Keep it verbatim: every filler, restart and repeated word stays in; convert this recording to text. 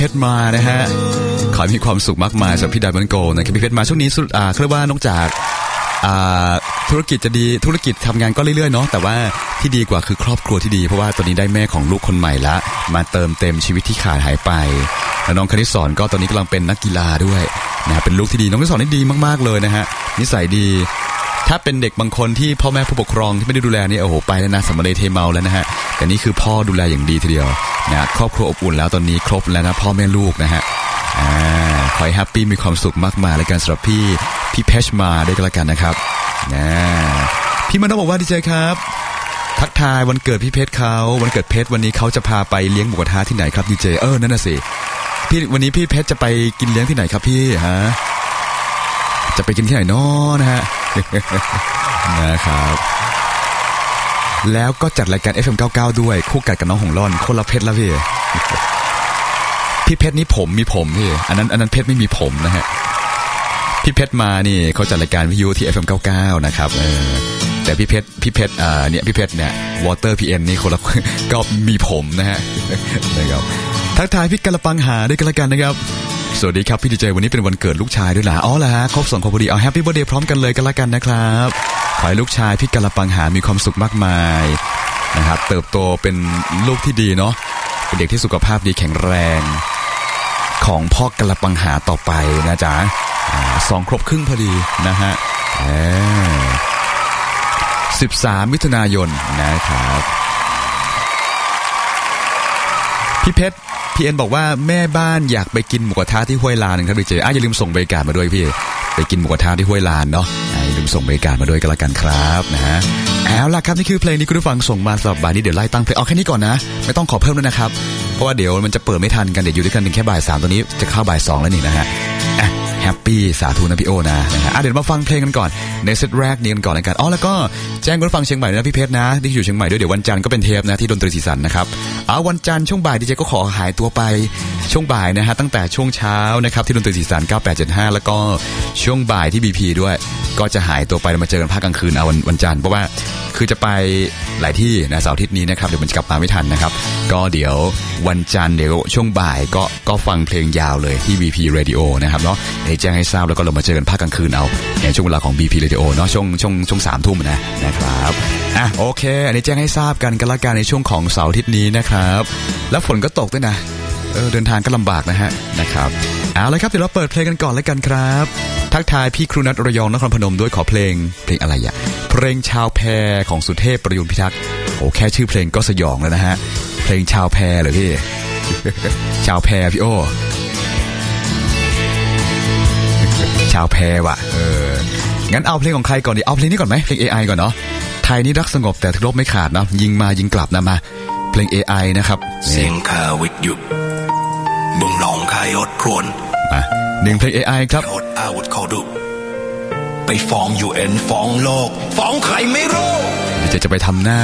เพชรมานะฮะขอให้มีความสุขมากมายสำหรับพี่ไดมอนด์โกลด์นะครับพี่เพชรมาช่วงนี้สุดอ่าเรียกว่านอกจากอ่าธุรกิจจะดีธุรกิจทำงานก็เรื่อยๆเนาะแต่ว่าที่ดีกว่าคือครอบครัวที่ดีเพราะว่าตอนนี้ได้แม่ของลูกคนใหม่ละมาเติมเต็มชีวิตที่ขาดหายไปแล้วน้องคณิตสอนก็ตอนนี้กำลังเป็นนักกีฬาด้วยนะเป็นลูกที่ดีน้องคณิตสอนนี่ดีมากๆเลยนะฮะนิสัยดีถ้าเป็นเด็กบางคนที่พ่อแม่ผู้ปกครองที่ไม่ได้ดูแลนี่โอ้โหไปแล้วนะสำเร็จเทเมาแล้วนะฮะแต่นี่คือพ่อดูแลอย่างดีทีเดียวนะครอบครัวอบอุ่นแล้วตอนนี้ครบแล้วนะพ่อแม่ลูกนะฮะอ่าขอให้แฮปปี้มีความสุขมากมายแล้วกันสำหรับพี่พี่เพชรมาได้ก็แล้วกันนะครับนะพี่มันต้องบอกว่าดีเจครับทักทายวันเกิดพี่เพชรเขาวันเกิดเพชรวันนี้เขาจะพาไปเลี้ยงหมูกระทะที่ไหนครับดีเจเออนั่นน่ะสิพี่วันนี้พี่เพชรจะไปกินเลี้ยงที่ไหนครับพี่ฮะจะไปกินที่ไหนน้อนะฮะ นะครับแล้วก็จัดรายการ เอฟ เอ็ม เก้าสิบเก้าด้วยคู่กัดกับน้องหงล่อนคนละเพชรแล้วพี่พี่เพชรนี่ผมมีผมพี่อันนั้นอันนั้นเพชรไม่มีผมนะฮะพี่เพชรมานี่เขาจัดรายการวิทยุที่ เอฟ เอ็ม เก้าสิบเก้านะครับเออแต่พี่เพชรพี่เพชรอ่าเนี่ยพี่เพชรเนี่ยวอเตอร์ พี เอ็ม นี่คนละก็มีผมนะฮะนะครับทักทายพี่กะละปังหาด้วยกันละกันนะครับสวัสดีครับพี่ดีเจวันนี้เป็นวันเกิดลูกชายด้วยล่ะอ๋อเหรอฮะครบสองคนพอดีเอาแฮปปี้เบิร์ธเดย์พร้อมกันเลยกันละกันนะครับขอให้ลูกชายพี่กะละปังหามีความสุขมากมายนะครับเติบโตเป็นลูกที่ดีเนาะเป็นเด็กที่สุขภาพดีแข็งแรงของพ่อกะละปังหาต่อไปนะจ๊ะสองครบครึ่งพอดีนะฮะสิบสามมิถุนายนนะครับพี่เพชรพี่เอ็นบอกว่าแม่บ้านอยากไปกินหมูกระทะที่ห้วยลานครับดีเจอ่ะอย่าลืมส่งบริการมาด้วยพี่ไปกินหมูกระทะที่ห้วยลานเนาะอย่าลืมส่งบริการมาด้วยกันละกันครับนะฮะเอาล่ะครับนี่คือเพลงนี้คุณผู้ฟังส่งมาสำหรับบ่ายนี้เดี๋ยวไล่ตั้งเพลงเอาแค่นี้ก่อนนะไม่ต้องขอเพิ่มแล้วนะครับเพราะว่าเดี๋ยวมันจะเปิดไม่ทันกันเดี๋ยวอยู่ด้วยกันถึงแค่บ่ายสามตอนนี้จะเข้าบ่ายสองแล้วนี่นะฮะอ่ะแฮปปี้สาธุนะพี่โอนะนะฮะอ่ะเดี๋ยวมาฟังเพลงกันก่อนในเซตแรกนี้กันก่อนเลยกันอ๋อแล้วก็แจ้งคุณผู้ฟังเชียงใหม่นะพี่เพชรนะที่อยู่เชียงใหม่ด้วยเดี๋ยววันจันทร์ก็เป็นเทปนะที่ดนตรีสีสันนะครับเอาวันจันทร์ช่วงบ่ายดีเจก็ขอหายตัวไปช่วงบ่ายนะฮะตั้งแต่ช่วงเช้านะครับที่ดนตรีสีสันเก้าแปดเจ็ดห้าแล้วก็ช่วงบ่ายที่ บี พี ด้วยก็จะหายตัวไปมาเจอกันภาคกลางคืนเอาวันวันจันทร์เพราะว่าคือจะไปหลายที่นะเสาร์อาทิตย์นี้นะครับเดี๋ยวมันจะกลับมาไม่ทันนะครับก็เดี๋ยววันจันทร์เดี๋ยวช่วงบ่ายก็ก็ฟังเพลงยาวเลยที่ บี พี Radio นะครับเนาะให้แจ้งให้ทราบแล้วก็เรามาเจอกันภาคกลางคืนเอาในช่วงเวลาของ บี พี Radio เนาะช่วงช่วงช่วงสามทุ่มนะนะครับอ่ะโอเคอันนี้แจ้งให้ทราบกันกันละกันในช่วงของเสาร์อาทิตย์นี้นะครับแล้วฝนก็ตกด้วยนะเออเดินทางก็ลำบากนะฮะนะครับเอาละครับเดี๋ยวเราเปิดเพลงกันก่อนแล้วกันครับทักทายพี่ครูนัทระยองนครพนมด้วยขอเพลงเพลงอะไรอ่ะเพลงชาวแพของสุเทพประยุนพิทักษ์โอ้แค่ชื่อเพลงก็สยองแล้วนะฮะเพลงชาวแพเหรอพี่ ชาวแพพี่โอ ชาวแพว่ะเอองั้นเอาเพลงของใครก่อนดีเอาเพลงนี้ก่อนไหมเพลง เอ ไอ ก่อนเนาะไทยนี่รักสงบแต่ทะเลาะไม่ขาดนะยิงมายิงกลับนะมาเพลง เอ ไอ นะครับเสียงข่าววิทยุบึงหนองคายอดพรวนมาหนึ่งเพลง เอ ไอ ครับอดอาวุธเขาดุไปฟ้อง ยู เอ็น ฟ้องโลกฟ้องใครไม่รู้เดี๋ยวจะไปทำหน้า